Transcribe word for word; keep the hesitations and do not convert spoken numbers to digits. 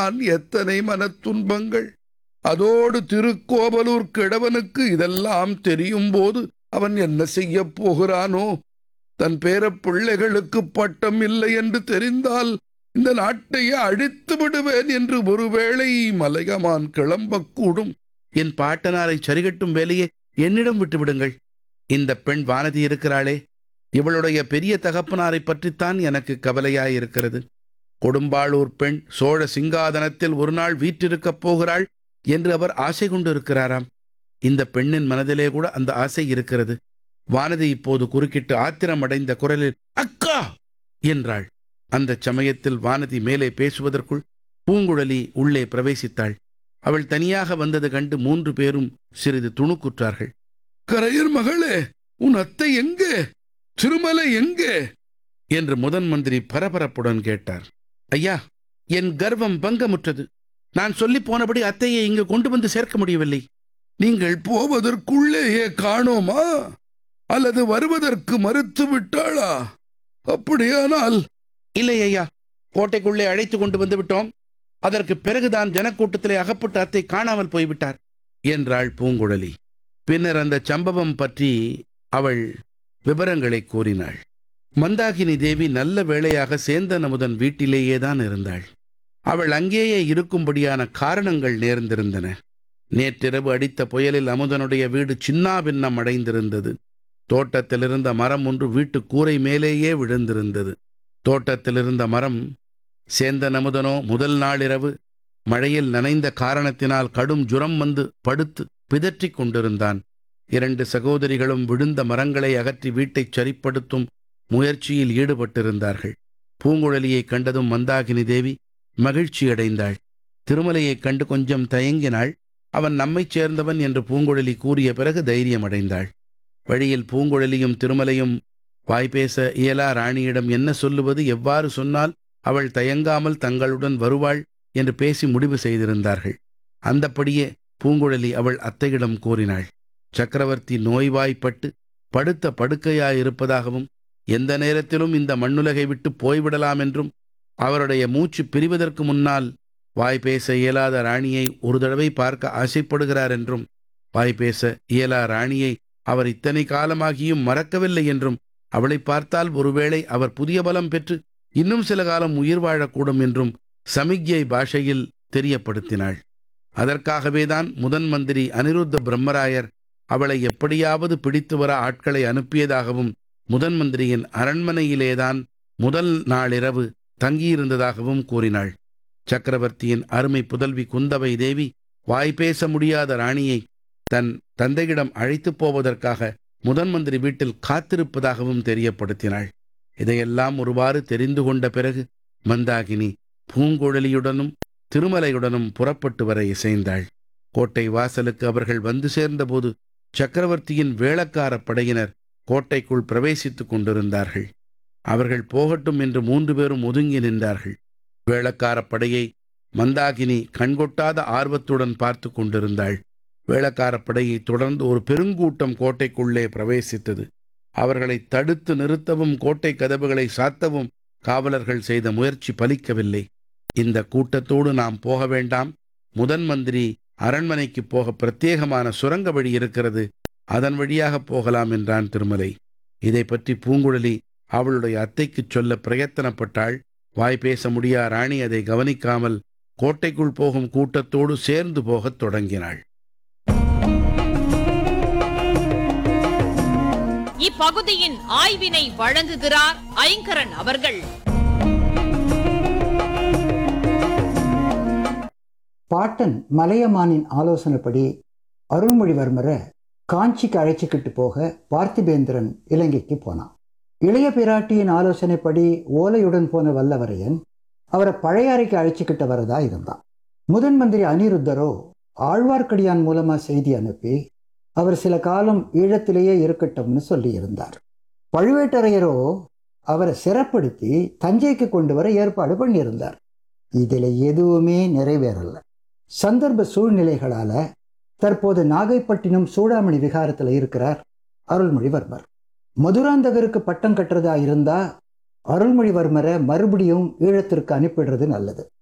படுகிறான். எத்தனை மனத்துன்பங்கள்! அதோடு திருக்கோவலூர் கிழவனுக்கு இதெல்லாம் தெரியும் போது அவன் என்ன செய்ய போகிறானோ? தன் பேர பிள்ளைகளுக்கு பட்டம் இல்லை என்று தெரிந்தால் இந்த நாட்டையே அழித்து விடுவேன் என்று ஒருவேளை மலையமான் கிளம்பக்கூடும். என் பாட்டனாரை சரிகட்டும் வேலையை என்னிடம் விட்டுவிடுங்கள். இந்த பெண் வானதி இருக்கிறாளே, இவளுடைய பெரிய தகப்பனாரை பற்றித்தான் எனக்கு கவலையாயிருக்கிறது. கொடும்பாளூர் பெண் சோழ சிங்காதனத்தில் ஒரு நாள் வீற்றிருக்கப் போகிறாள் என்று அவர் ஆசை கொண்டிருக்கிறாராம். இந்த பெண்ணின் மனதிலே கூட அந்த ஆசை இருக்கிறது. வானதி இப்போது குறுக்கிட்டு ஆத்திரமடைந்த குரலில் அக்கா என்றாள். அந்த சமயத்தில் வானதி மேலே பேசுவதற்குள் பூங்குழலி உள்ளே பிரவேசித்தாள். அவள் தனியாக வந்தது கண்டு மூன்று பேரும் சிறிது துணுக்குற்றார்கள். கரையர் மகளே, உன் அத்தை எங்கே? திருமலை எங்கே என்று முதன் மந்திரி பரபரப்புடன் கேட்டார். ஐயா, என் கர்வம் பங்கமுற்றது. நான் சொல்லி போனபடி அத்தையை இங்கு கொண்டு வந்து சேர்க்க முடியவில்லை. நீங்கள் போவதற்குள்ளேயே காணோமா? அல்லது வருவதற்கு மறுத்து விட்டாளா? அப்படியானால்... இல்லை ஐயா, கோட்டைக்குள்ளே அழைத்து கொண்டு வந்து விட்டோம். அதற்கு பிறகுதான் ஜனக்கூட்டத்திலே அகப்பட்டு அத்தை காணாமல் போய்விட்டார் என்றாள் பூங்குழலி. பின்னர் அந்த சம்பவம் பற்றி அவள் விவரங்களை கூறினாள். மந்தாகினி தேவி நல்ல வேளையாக சேந்தன் அமுதன் வீட்டிலேயேதான் இருந்தாள். அவள் அங்கேயே இருக்கும்படியான காரணங்கள் நேர்ந்திருந்தன. நேற்றிரவு அடித்த புயலில் அமுதனுடைய வீடு சின்னாபின்னம் அடைந்திருந்தது. தோட்டத்திலிருந்த மரம் ஒன்று வீட்டு கூரை மேலேயே விழுந்திருந்தது. தோட்டத்திலிருந்த மரம் சேந்தன் அமுதனோ முதல் நாளிரவு மழையில் நனைந்த காரணத்தினால் கடும் ஜுரம் வந்து படுத்து பிதற்றிக் கொண்டிருந்தான். இரண்டு சகோதரிகளும் விழுந்த மரங்களை அகற்றி வீட்டைச் சரிப்படுத்தும் முயற்சியில் ஈடுபட்டிருந்தார்கள். பூங்குழலியை கண்டதும் மந்தாகினி தேவி மகிழ்ச்சியடைந்தாள். திருமலையைக் கண்டு கொஞ்சம் தயங்கினாள். அவன் நம்மைச் சேர்ந்தவன் என்று பூங்குழலி கூறிய பிறகு தைரியமடைந்தாள். வழியில் பூங்குழலியும் திருமலையும் வாய்பேச இயலா ராணியிடம் என்ன சொல்லுவது, எவ்வாறு சொன்னால் அவள் தயங்காமல் தங்களுடன் வருவாள் என்று பேசி முடிவு செய்திருந்தார்கள். அந்தப்படியே பூங்குழலி அவள் அத்தையிடம் கூறினாள். சக்கரவர்த்தி நோய்வாய்ப்பட்டு படுத்த படுக்கையாயிருப்பதாகவும் எந்த நேரத்திலும் இந்த மண்ணுலகை விட்டு போய்விடலாம் என்றும் அவருடைய மூச்சு பிரிவதற்கு முன்னால் வாய்பேச இயலாத ராணியை ஒரு தடவை பார்க்க ஆசைப்படுகிறார் என்றும், வாய்பேச இயலா ராணியை அவர் இத்தனை காலமாகியும் மறக்கவில்லை என்றும், அவளை பார்த்தால் ஒருவேளை அவர் புதிய பலம் பெற்று இன்னும் சில காலம் உயிர் வாழக்கூடும் என்றும் சமிக்ஞை பாஷையில் தெரியப்படுத்தினாள். அதற்காகவேதான் முதன் மந்திரி அனிருத்த பிரம்மராயர் அவளை எப்படியாவது பிடித்து வர ஆட்களை அனுப்பியதாகவும், முதன் மந்திரியின் அரண்மனையிலேதான் முதல் நாளிரவு தங்கியிருந்ததாகவும் கூறினாள். சக்கரவர்த்தியின் அருமை புதல்வி குந்தவை தேவி வாய்பேச முடியாத ராணியை தன் தந்தையிடம் அழைத்துப் போவதற்காக முதன் மந்திரி வீட்டில் காத்திருப்பதாகவும் தெரியப்படுத்தினாள். இதையெல்லாம் ஒருவாறு தெரிந்து கொண்ட பிறகு மந்தாகினி பூங்குழலியுடனும் திருமலையுடனும் புறப்பட்டு வர இசைந்தாள். கோட்டை வாசலுக்கு அவர்கள் வந்து சேர்ந்தபோது சக்கரவர்த்தியின் வேளக்கார படையினர் கோட்டைக்குள் பிரவேசித்துக் கொண்டிருந்தார்கள். அவர்கள் போகட்டும் என்று மூன்று பேரும் ஒதுங்கி நின்றார்கள். வேளக்கார படையை மந்தாகினி கண்கொட்டாத ஆர்வத்துடன் பார்த்து கொண்டிருந்தாள். வேளக்கார படையை தொடர்ந்து ஒரு பெருங்கூட்டம் கோட்டைக்குள்ளே பிரவேசித்தது. அவர்களை தடுத்து நிறுத்தவும் கோட்டை கதவுகளை சாத்தவும் காவலர்கள் செய்த முயற்சி பலிக்கவில்லை. இந்த கூட்டத்தோடு நாம் போக வேண்டாம். முதன் மந்திரி அரண்மனைக்கு போக பிரத்யேகமான சுரங்க வழி இருக்கிறது, அதன் வழியாக போகலாம் என்றான் திருமலை. இதை பற்றி பூங்குழலி அவளுடைய அத்தைக்குச் சொல்ல பிரயத்தனப்பட்டாள். வாய்பேச முடியா ராணி அதை கவனிக்காமல் கோட்டைக்குள் போகும் கூட்டத்தோடு சேர்ந்து போகத் தொடங்கினாள். இப்பகுதியின் ஆய்வினை வழங்குகிறார் ஐங்கரன் அவர்கள். பாட்டன் மலையமானின் ஆலோசனைப்படி அருள்மொழிவர்மரை காஞ்சிக்கு அழைச்சிக்கிட்டு போக பார்த்திபேந்திரன் இலங்கைக்கு போனான். இளைய பிராட்டியின் ஆலோசனைப்படி ஓலையுடன் போன வல்லவரையன் அவரை பழையாறைக்கு அழைச்சிக்கிட்டு வரதா இருந்தான். முதன் மந்திரி அனிருத்தரோ ஆழ்வார்க்கடியான் மூலமா செய்தி அனுப்பி அவர் சில காலம் ஈழத்திலேயே இருக்கட்டும்னு சொல்லி இருந்தார். பழுவேட்டரையரோ அவரை சிறப்படுத்தி தஞ்சைக்கு கொண்டு வர ஏற்பாடு பண்ணியிருந்தார். இதில் எதுவுமே நிறைவேறல. சந்தர்ப்ப சூழ்நிலைகளால தற்போது நாகைப்பட்டினம் சூடாமணி விகாரத்தில் இருக்கிறார் அருள்மொழிவர்மர். மதுராந்தகருக்கு பட்டம் கட்டுறதா இருந்தா அருள்மொழிவர்மரை மறுபடியும் ஈழத்திற்கு அனுப்பிடுறது நல்லது.